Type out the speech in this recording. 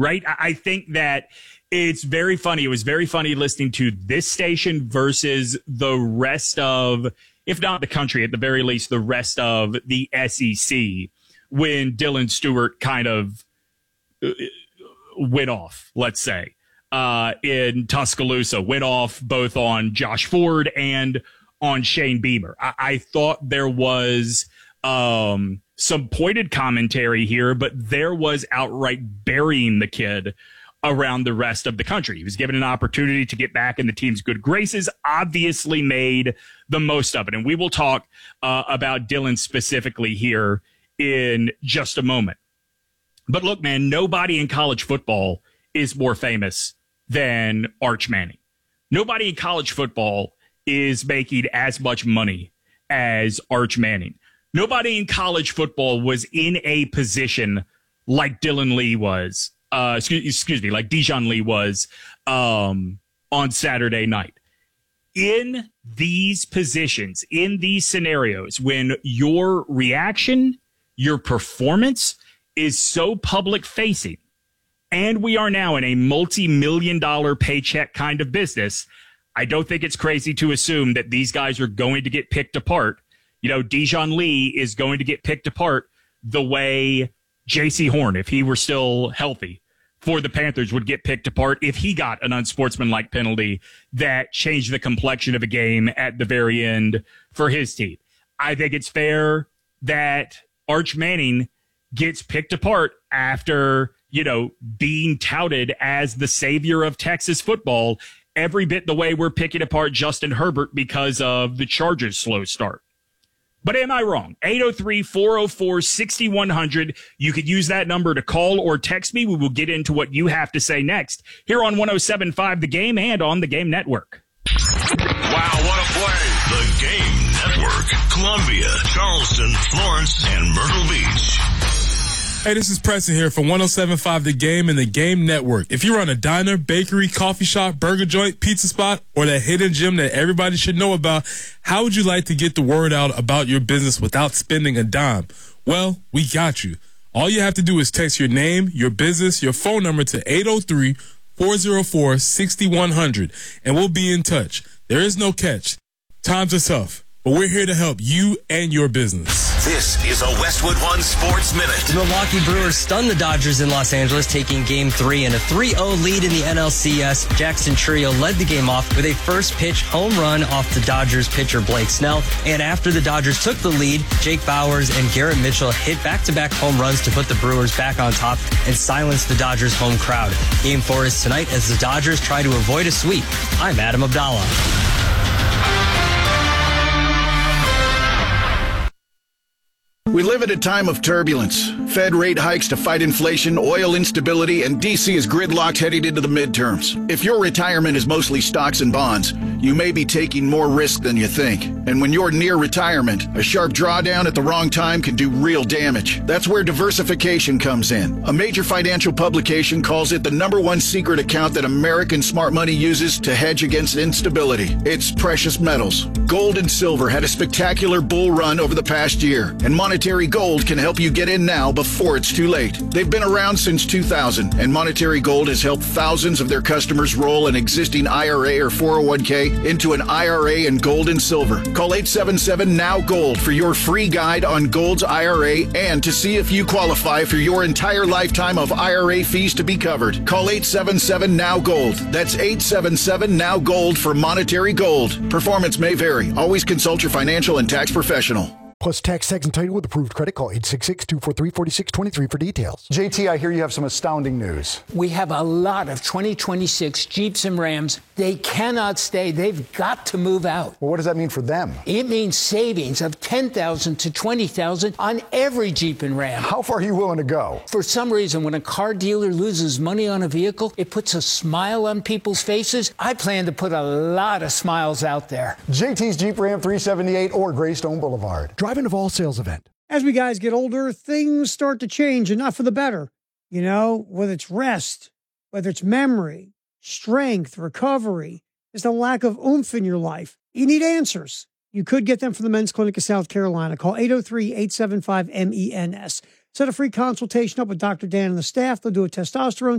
right? I think that it's very funny. It was very funny listening to this station versus the rest of, if not the country, at the very least, the rest of the SEC when Dylan Stewart kind of went off, let's say, in Tuscaloosa, went off both on Josh Ford and on Shane Beamer. I thought there was some pointed commentary here, but there was outright burying the kid around the rest of the country. He was given an opportunity to get back in the team's good graces, obviously made the most of it. And we will talk about Dylan specifically here in just a moment. But look, man, nobody in college football is more famous than Arch Manning. Nobody in college football is making as much money as Arch Manning. Nobody in college football was in a position like Dylan Lee was, excuse me, like Dijon Lee was on Saturday night. In these positions, in these scenarios, when your reaction, your performance is so public facing, and we are now in a multi-million-dollar paycheck kind of business, I don't think it's crazy to assume that these guys are going to get picked apart. You know, Dijon Lee is going to get picked apart the way J.C. Horn, if he were still healthy for the Panthers, would get picked apart if he got an unsportsmanlike penalty that changed the complexion of a game at the very end for his team. I think it's fair that Arch Manning gets picked apart after, you know, being touted as the savior of Texas football every bit the way we're picking apart Justin Herbert because of the Chargers' slow start. But am I wrong? 803-404-6100. You could use that number to call or text me. We will get into what you have to say next here on 107.5 The Game and on the Game Network. Wow, what a play. The Game Network. Columbia, Charleston, Florence, and Myrtle Beach. Hey, this is Preston here from 107.5 The Game and the Game Network. If you run a diner, bakery, coffee shop, burger joint, pizza spot, or that hidden gem that everybody should know about, how would you like to get the word out about your business without spending a dime? Well, we got you. All you have to do is text your name, your business, your phone number to 803-404-6100, and we'll be in touch. There is no catch. Times are tough, but we're here to help you and your business. This is a Westwood One Sports Minute. The Milwaukee Brewers stunned the Dodgers in Los Angeles, taking Game 3 in a 3-0 lead in the NLCS. Jackson Trio led the game off with a first-pitch home run off the Dodgers pitcher Blake Snell. And after the Dodgers took the lead, Jake Bowers and Garrett Mitchell hit back-to-back home runs to put the Brewers back on top and silence the Dodgers' home crowd. Game 4 is tonight as the Dodgers try to avoid a sweep. I'm Adam Abdallah. We live at a time of turbulence. Fed rate hikes to fight inflation, oil instability, and D.C. is gridlocked heading into the midterms. If your retirement is mostly stocks and bonds, you may be taking more risk than you think. And when you're near retirement, a sharp drawdown at the wrong time can do real damage. That's where diversification comes in. A major financial publication calls it the #1 secret account that American smart money uses to hedge against instability. It's precious metals. Gold and silver had a spectacular bull run over the past year, and Monetary Gold can help you get in now before it's too late. They've been around since 2000, and Monetary Gold has helped thousands of their customers roll an existing IRA or 401k into an IRA in gold and silver. Call 877-NOW-GOLD for your free guide on Gold's IRA and to see if you qualify for your entire lifetime of IRA fees to be covered. Call 877-NOW-GOLD. That's 877-NOW-GOLD for Monetary Gold. Performance may vary. Always consult your financial and tax professional. Plus tax and title with approved credit. Call 866-243-4623 for details. JT, I hear you have some astounding news. We have a lot of 2026 Jeeps and Rams. They cannot stay. They've got to move out. Well, what does that mean for them? It means savings of $10,000 to $20,000 on every Jeep and Ram. How far are you willing to go? For some reason, when a car dealer loses money on a vehicle, it puts a smile on people's faces. I plan to put a lot of smiles out there. JT's Jeep Ram 378 or Greystone Boulevard. Drive-in of all sales event. As we guys get older, things start to change, and not for the better. You know, whether it's rest, whether it's memory, strength, recovery, just a lack of oomph in your life. You need answers. You could get them from the Men's Clinic of South Carolina. Call 803-875-MENS. Set a free consultation up with Dr. Dan and the staff. They'll do a testosterone